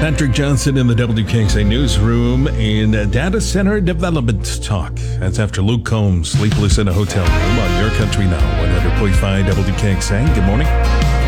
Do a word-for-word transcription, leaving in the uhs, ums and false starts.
Patrick Johnson in the W K X A newsroom in data center development talk. That's after Luke Combs, sleepless in a hotel room on Your Country Now, one hundred point five W K X A. Good morning.